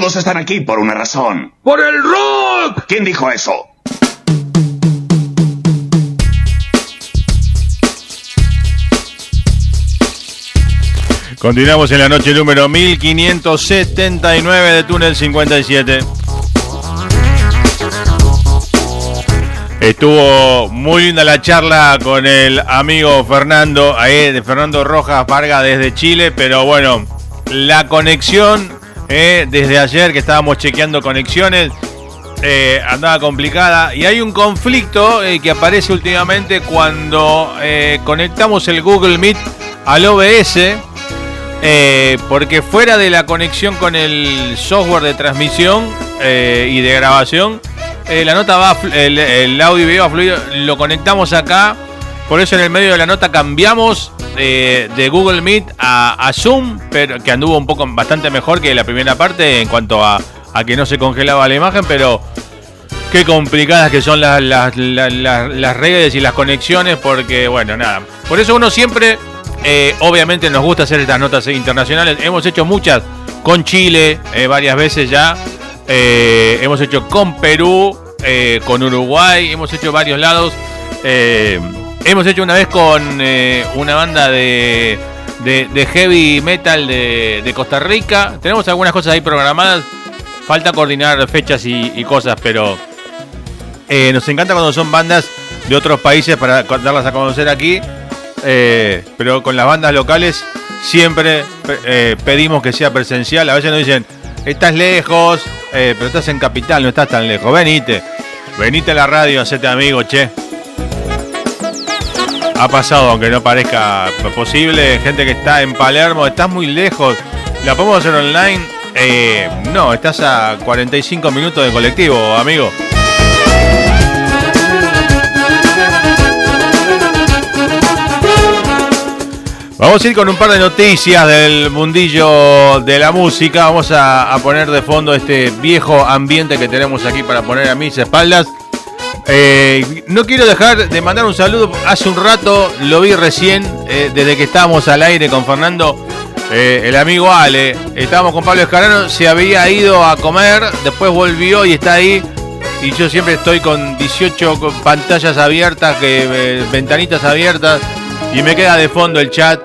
Todos están aquí por una razón. ¡Por el rock! ¿Quién dijo eso? Continuamos en la noche número 1579 de Túnel 57. Estuvo muy linda la charla con el amigo Fernando, de Fernando Rojas Vargas desde Chile, pero bueno, la conexión desde ayer que estábamos chequeando conexiones andaba complicada y hay un conflicto que aparece últimamente cuando conectamos el Google Meet al OBS. Porque fuera de la conexión con el software de transmisión y de grabación, la nota va, el audio y video va a fluir, lo conectamos acá. Por eso en el medio de la nota cambiamos de Google Meet a Zoom, pero que anduvo bastante mejor que la primera parte en cuanto a que no se congelaba la imagen, pero qué complicadas que son las redes y las conexiones, porque bueno, nada. Por eso uno siempre... obviamente nos gusta hacer estas notas internacionales. Hemos hecho muchas con Chile, varias veces ya. Hemos hecho con Perú, con Uruguay. Hemos hecho varios lados. Hemos hecho una vez con una banda de heavy metal de Costa Rica. Tenemos algunas cosas ahí programadas. Falta coordinar fechas y cosas, pero nos encanta cuando son bandas de otros países para darlas a conocer aquí. Pero con las bandas locales siempre pedimos que sea presencial. A veces nos dicen, estás lejos, pero estás en Capital, no estás tan lejos. Venite a la radio, hacete amigo, che. Ha pasado, aunque no parezca posible, gente que está en Palermo, estás muy lejos. ¿La podemos hacer online? No, estás a 45 minutos de colectivo, amigo. Vamos a ir con un par de noticias del mundillo de la música. Vamos a poner de fondo este viejo ambiente que tenemos aquí para poner a mis espaldas. No quiero dejar de mandar un saludo. Hace un rato lo vi recién, desde que estábamos al aire con Fernando, el amigo Ale. Estábamos con Pablo Escarano, se había ido a comer, después volvió y está ahí. Y yo siempre estoy con 18 pantallas abiertas, ventanitas abiertas. Y me queda de fondo el chat.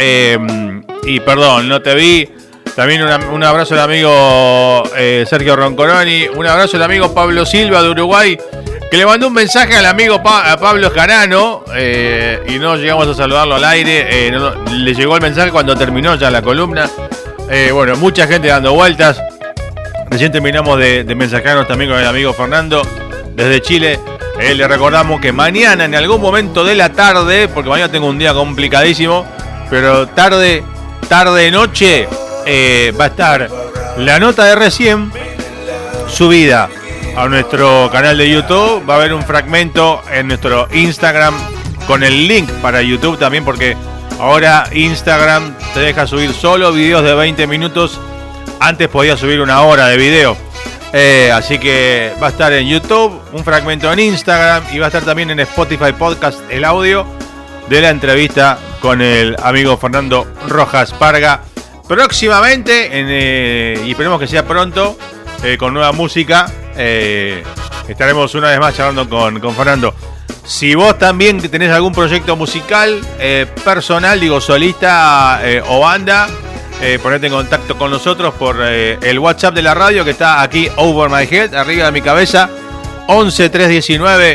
Y perdón, no te vi. También un abrazo al amigo Sergio Roncoroni. Un abrazo al amigo Pablo Silva de Uruguay, que le mandó un mensaje al amigo a Pablo Escarano. Y no llegamos a saludarlo al aire. Le llegó el mensaje cuando terminó ya la columna. Bueno, mucha gente dando vueltas. Recién terminamos de mensajearnos también con el amigo Fernando desde Chile. Le recordamos que mañana en algún momento de la tarde, porque mañana tengo un día complicadísimo, pero tarde noche va a estar la nota de recién subida a nuestro canal de YouTube. Va a haber un fragmento en nuestro Instagram con el link para YouTube también, porque ahora Instagram te deja subir solo videos de 20 minutos. Antes podía subir una hora de video. Así que va a estar en YouTube, un fragmento en Instagram, y va a estar también en Spotify Podcast el audio de la entrevista con el amigo Fernando Rojas Parga. Próximamente, y esperemos que sea pronto, con nueva música, estaremos una vez más charlando con Fernando. Si vos también tenés algún proyecto musical personal, digo solista o banda, ponete en contacto con nosotros por el WhatsApp de la radio, que está aquí over my head, arriba de mi cabeza. 11 319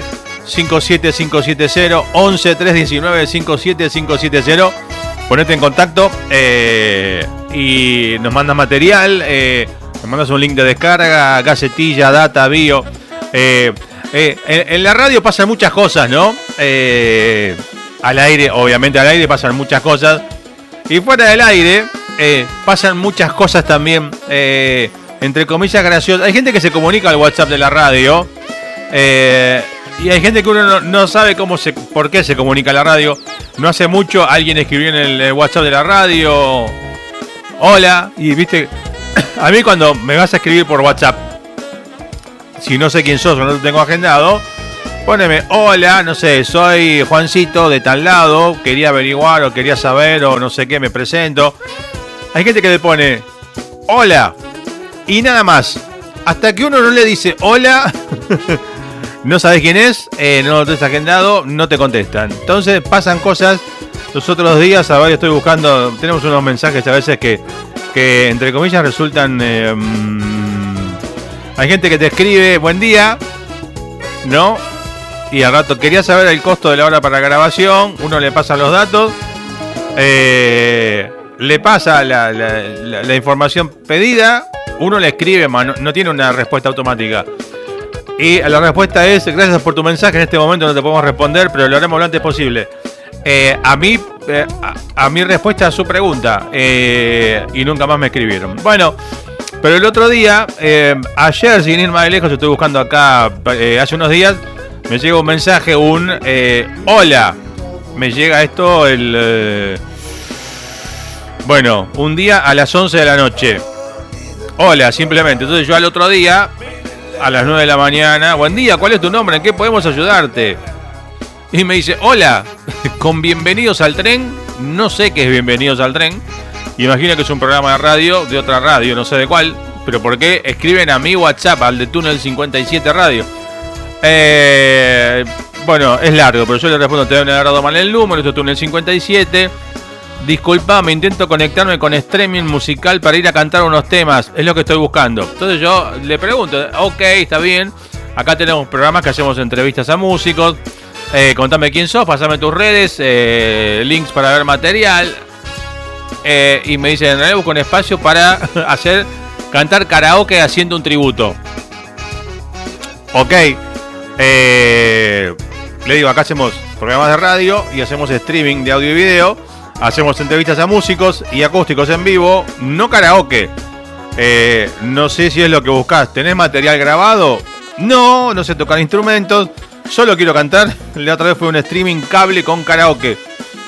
57570, 11 319 57570. Ponete en contacto y nos mandas material, nos mandas un link de descarga, gacetilla, data, bio. En la radio pasan muchas cosas, ¿no? Al aire, obviamente al aire pasan muchas cosas. Y fuera del aire pasan muchas cosas también, entre comillas, graciosas. Hay gente que se comunica al WhatsApp de la radio, y hay gente que uno no sabe por qué se comunica a la radio. No hace mucho alguien escribió en el WhatsApp de la radio: hola, y viste, a mí cuando me vas a escribir por WhatsApp, si no sé quién sos o no te tengo agendado, poneme: hola, no sé, soy Juancito de tal lado, quería averiguar o quería saber o no sé qué, me presento. Hay gente que le pone: hola, Y nada más. Hasta que uno no le dice hola, no sabes quién es, no lo tenés agendado, no te contestan. Entonces pasan cosas. Los otros días, a ver, estoy buscando, tenemos unos mensajes a veces que entre comillas resultan... hay gente que te escribe, buen día, ¿no? Y al rato quería saber el costo de la hora para grabación, uno le pasa los datos, le pasa la información pedida, uno le escribe, no tiene una respuesta automática. Y la respuesta es, gracias por tu mensaje, en este momento no te podemos responder, pero lo haremos lo antes posible. A mi respuesta a su pregunta, y nunca más me escribieron. Bueno, pero el otro día, ayer, sin ir más de lejos, estoy buscando acá, hace unos días, me llega un mensaje, hola, me llega esto bueno, un día a las 11 de la noche. Hola, simplemente. Entonces yo al otro día, a las 9 de la mañana, buen día, ¿cuál es tu nombre? ¿En qué podemos ayudarte? Y me dice, hola, con Bienvenidos al Tren. No sé qué es Bienvenidos al Tren. Imagino que es un programa de radio, de otra radio, no sé de cuál. Pero ¿por qué escriben a mi WhatsApp, al de Túnel 57 Radio? Bueno, es largo, pero yo le respondo, te han agarrado mal el número, esto es Túnel 57. Disculpame, intento conectarme con streaming musical para ir a cantar unos temas. Es lo que estoy buscando. Entonces yo le pregunto, ok, está bien. Acá tenemos programas que hacemos entrevistas a músicos. Contame quién sos, pasame tus redes, links para ver material. Y me dice, en realidad busco un espacio para cantar karaoke haciendo un tributo. Ok. Le digo, acá hacemos programas de radio y hacemos streaming de audio y video. Hacemos entrevistas a músicos y acústicos en vivo, no karaoke. No sé si es lo que buscás. ¿Tenés material grabado? No, no sé tocar instrumentos. Solo quiero cantar. La otra vez fue un streaming cable con karaoke.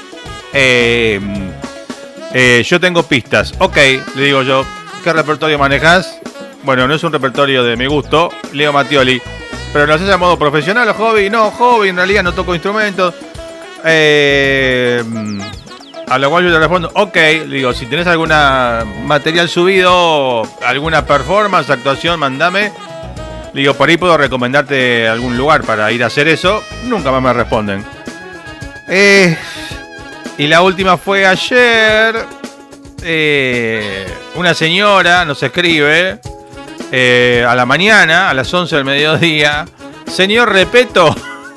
Yo tengo pistas. Ok, le digo yo, ¿qué repertorio manejás? Bueno, no es un repertorio de mi gusto, Leo Mattioli. ¿Pero lo haces a modo profesional o hobby? No, hobby, en realidad no toco instrumentos. A lo cual yo le respondo, ok, le digo, si tenés algún material subido, alguna performance, actuación, mandame. Le digo, por ahí puedo recomendarte algún lugar para ir a hacer eso. Nunca más me responden. Y la última fue ayer. Una señora nos escribe a la mañana, a las 11 del mediodía. Señor Repeto.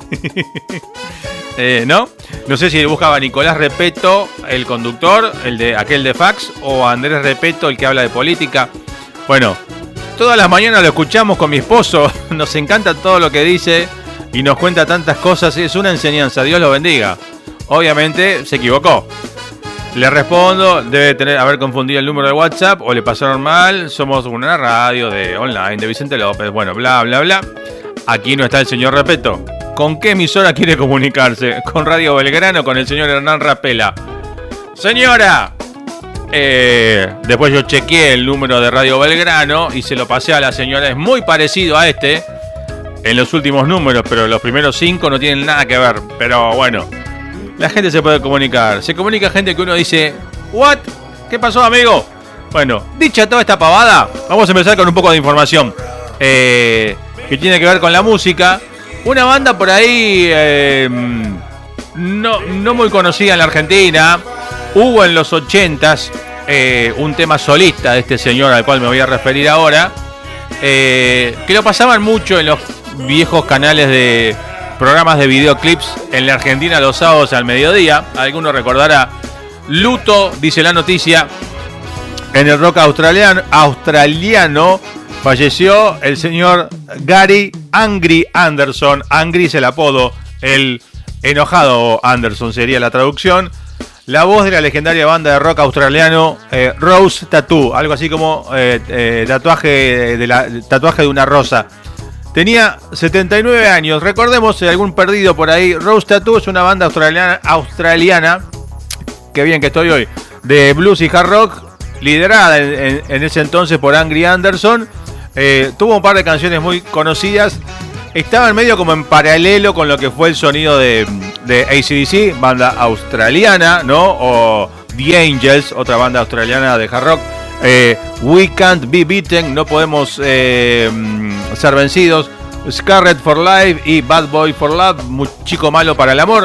¿No? No sé si buscaba a Nicolás Repeto, el conductor, aquel de fax, o a Andrés Repeto, el que habla de política. Bueno, todas las mañanas lo escuchamos con mi esposo. Nos encanta todo lo que dice y nos cuenta tantas cosas. Es una enseñanza, Dios lo bendiga. Obviamente se equivocó. Le respondo, debe haber confundido el número de WhatsApp o le pasaron mal. Somos una radio de online de Vicente López. Bueno, bla, bla, bla. Aquí no está el señor Repeto. ¿Con qué emisora quiere comunicarse? ¿Con Radio Belgrano? ¿Con el señor Hernán Rapela? Señora, después yo chequeé el número de Radio Belgrano y se lo pasé a la señora. Es muy parecido a este en los últimos números, pero los primeros 5 no tienen nada que ver. Pero bueno, la gente se puede comunicar. Se comunica gente que uno dice, ¿what? ¿Qué pasó, amigo? Bueno, dicha toda esta pavada, vamos a empezar con un poco de información que tiene que ver con la música. Una banda por ahí no muy conocida en la Argentina. Hubo en los 80s un tema solista de este señor al cual me voy a referir ahora, que lo pasaban mucho en los viejos canales de programas de videoclips en la Argentina los sábados al mediodía. Alguno recordará. Luto, dice la noticia, en el rock australiano falleció el señor Gary Angry Anderson. Angry es el apodo, el enojado Anderson sería la traducción. La voz de la legendaria banda de rock australiano Rose Tattoo, algo así como tatuaje de una rosa. Tenía 79 años. Recordemos, algún perdido por ahí, Rose Tattoo es una banda australiana, qué bien que estoy hoy, de blues y hard rock, liderada en ese entonces por Angry Anderson. Tuvo un par de canciones muy conocidas. Estaban medio como en paralelo con lo que fue el sonido de AC/DC, banda australiana, ¿no? O The Angels, otra banda australiana de hard rock. We Can't Be Beaten, no podemos ser vencidos. Scarlet for Life y Bad Boy for Love, Chico Malo para el Amor.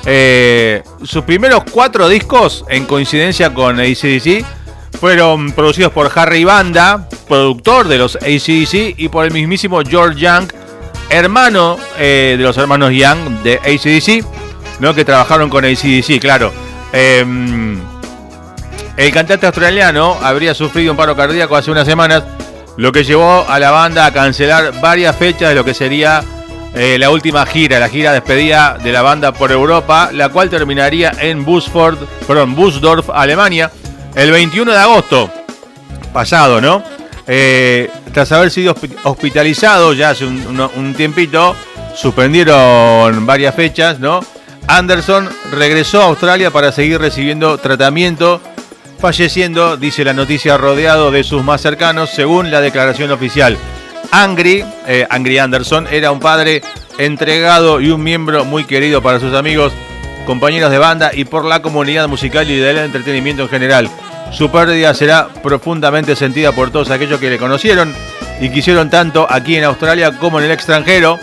Sus primeros 4 discos, en coincidencia con AC/DC, fueron producidos por Harry Banda, productor de los AC/DC, y por el mismísimo George Young, hermano de los hermanos Young de AC/DC, ¿no? Que trabajaron con AC/DC, claro. El cantante australiano habría sufrido un paro cardíaco hace unas semanas, lo que llevó a la banda a cancelar varias fechas de lo que sería la última gira, la gira despedida de la banda por Europa, la cual terminaría en Busdorf, Alemania, el 21 de agosto pasado, ¿no? Tras haber sido hospitalizado ya hace un tiempito, suspendieron varias fechas, ¿no? Anderson regresó a Australia para seguir recibiendo tratamiento, falleciendo, dice la noticia, rodeado de sus más cercanos, según la declaración oficial. Angry Anderson era un padre entregado y un miembro muy querido para sus amigos, compañeros de banda y por la comunidad musical y del entretenimiento en general. Su pérdida será profundamente sentida por todos aquellos que le conocieron y quisieron tanto aquí en Australia como en el extranjero.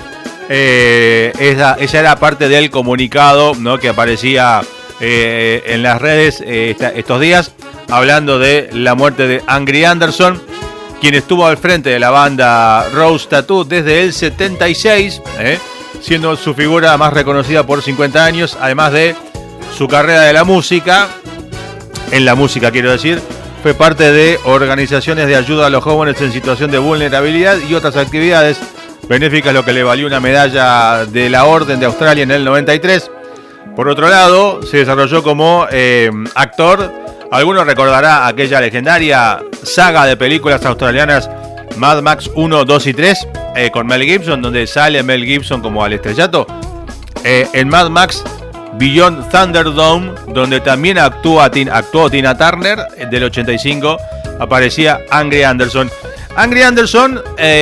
Esa era parte del comunicado, ¿no? Que aparecía en las redes estos días, hablando de la muerte de Angry Anderson, quien estuvo al frente de la banda Rose Tattoo desde el 76, siendo su figura más reconocida por 50 años, además de su carrera de la música. En la música, quiero decir, fue parte de organizaciones de ayuda a los jóvenes en situación de vulnerabilidad y otras actividades benéficas, lo que le valió una medalla de la Orden de Australia en el 93. Por otro lado, se desarrolló como actor. Algunos recordará aquella legendaria saga de películas australianas Mad Max 1, 2 y 3 con Mel Gibson, donde sale Mel Gibson como al estrellato. En Mad Max Beyond Thunderdome, donde también actuó Tina Turner, del 85, aparecía Angry Anderson. Angry Anderson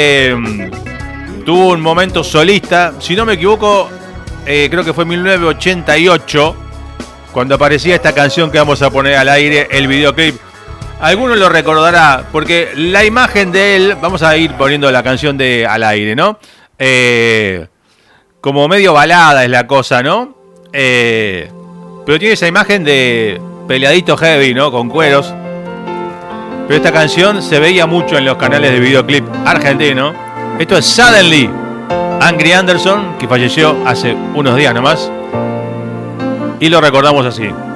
tuvo un momento solista, si no me equivoco, creo que fue en 1988, cuando aparecía esta canción que vamos a poner al aire, el videoclip. Alguno lo recordará, porque la imagen de él, vamos a ir poniendo la canción al aire, ¿no? Como medio balada es la cosa, ¿no? Pero tiene esa imagen de peleadito heavy, ¿no? Con cueros. Pero esta canción se veía mucho en los canales de videoclip argentino. Esto es Suddenly, Angry Anderson, que falleció hace unos días nomás. Y lo recordamos así.